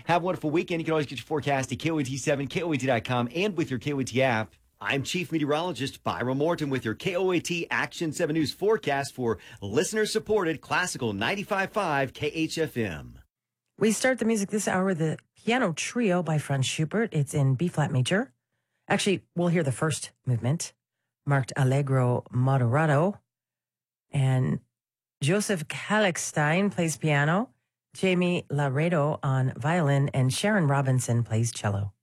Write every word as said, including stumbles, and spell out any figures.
Have a wonderful weekend. You can always get your forecast at K O A T seven, K O A T dot com, and with your K O A T app. I'm Chief Meteorologist Byron Morton with your K O A T Action seven News forecast for listener-supported Classical ninety-five point five K H F M. We start the music this hour with the Piano Trio by Franz Schubert. It's in B-flat major. Actually, we'll hear the first movement, marked Allegro Moderato. And Joseph Kallichstein plays piano, Jamie Laredo on violin, and Sharon Robinson plays cello.